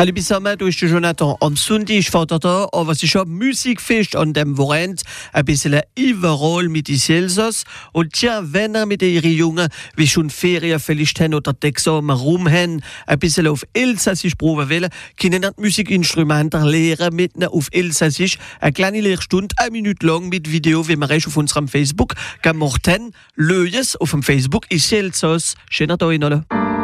Salut zusammen, du bist Jonathan. Am Sonntag ist Vater da, aber es ist ein Musikfest an dem Wochenende. Ein bisschen überall mit den Elsass. Und tja, wenn ihr mit ihren Jungen, wie schon Ferien vielleicht haben oder die Examen rum haben, ein bisschen auf Elsassisch proben wollen, können ihr die Musikinstrumente lernen mit ihnen auf Elsassisch. Eine kleine Lehrstunde, 1 Minute lang mit Video, wie wir es auf unserem Facebook gemacht haben. Löjes auf dem Facebook ist Elsass. Schöner Tag Ihnen alle.